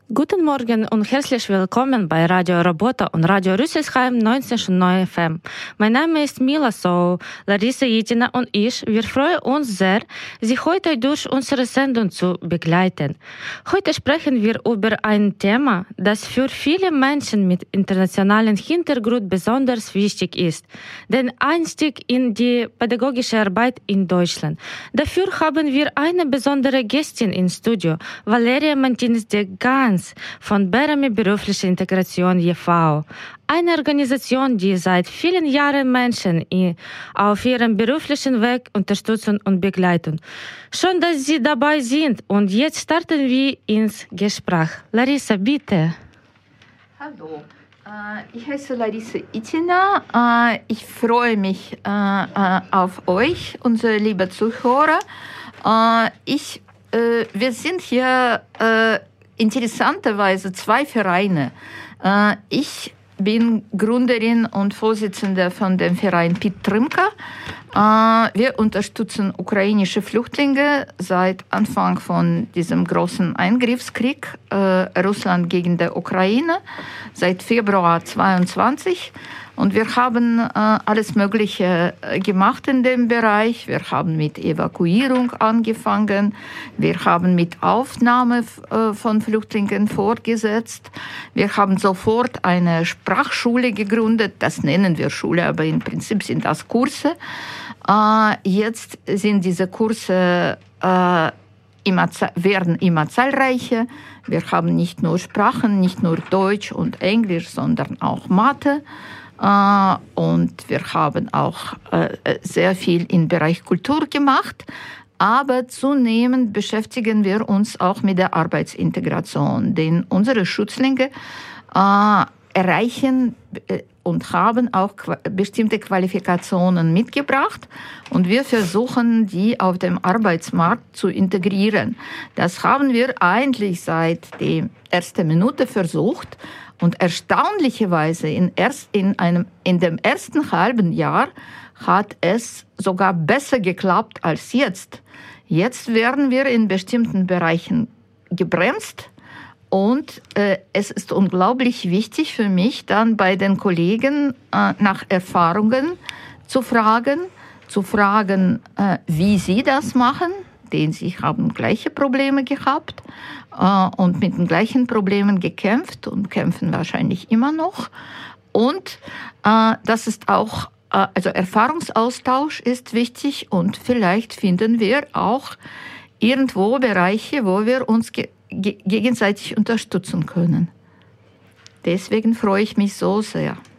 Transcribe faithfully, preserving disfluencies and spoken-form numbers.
Guten Morgen und herzlich willkommen bei Radio Robota und Radio Rüsselsheim neunzig Komma neun F M. Mein Name ist Mila So. Larissa Jitina und ich, wir freuen uns sehr, Sie heute durch unsere Sendung zu begleiten. Heute sprechen wir über ein Thema, das für viele Menschen mit internationalem Hintergrund besonders wichtig ist. Den Einstieg in die pädagogische Arbeit in Deutschland. Dafür haben wir eine besondere Gästin im Studio, Valeria Martinez de Gans von Berami Berufliche Integration e V Eine Organisation, die seit vielen Jahren Menschen auf ihrem beruflichen Weg unterstützen und begleiten. Schön, dass Sie dabei sind und jetzt starten wir ins Gespräch. Larissa, bitte. Hallo, ich heiße Larissa Itina. Ich freue mich auf euch, unsere lieben Zuhörer. Ich, wir sind hier interessanterweise zwei Vereine. Ich bin Gründerin und Vorsitzende von dem Verein Pit Trimka. Wir unterstützen ukrainische Flüchtlinge seit Anfang von diesem großen Eingriffskrieg Russland gegen die Ukraine seit Februar zweiundzwanzig. Und wir haben äh, alles Mögliche gemacht in dem Bereich. Wir haben mit Evakuierung angefangen. Wir haben mit Aufnahme äh, von Flüchtlingen fortgesetzt. Wir haben sofort eine Sprachschule gegründet. Das nennen wir Schule, aber im Prinzip sind das Kurse. Äh, jetzt sind diese Kurse äh, immer, werden immer zahlreicher. Wir haben nicht nur Sprachen, nicht nur Deutsch und Englisch, sondern auch Mathe. Uh, und wir haben auch uh, sehr viel im Bereich Kultur gemacht, aber zunehmend beschäftigen wir uns auch mit der Arbeitsintegration, denn unsere Schützlinge uh, erreichen und haben auch bestimmte Qualifikationen mitgebracht und wir versuchen, die auf dem Arbeitsmarkt zu integrieren. Das haben wir eigentlich seit der ersten Minute versucht. Und erstaunlicherweise in, erst in, einem, in dem ersten halben Jahr hat es sogar besser geklappt als jetzt. Jetzt werden wir in bestimmten Bereichen gebremst und äh, es ist unglaublich wichtig für mich, dann bei den Kollegen äh, nach Erfahrungen zu fragen, zu fragen, äh, wie sie das machen, denn sie haben gleiche Probleme gehabt äh, und mit den gleichen Problemen gekämpft und kämpfen wahrscheinlich immer noch. Und äh, das ist auch, äh, also Erfahrungsaustausch ist wichtig und vielleicht finden wir auch irgendwo Bereiche, wo wir uns ge- ge- gegenseitig unterstützen können. Deswegen freue ich mich so sehr.